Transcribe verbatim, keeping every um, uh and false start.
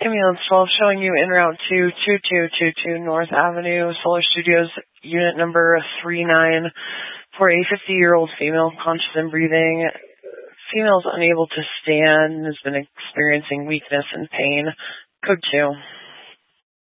Ambulance twelve showing you en route to two two two two North Avenue, Solar Studios, unit number three nine, for a fifty-year-old female, conscious and breathing. Female is unable to stand and has been experiencing weakness and pain. Code two.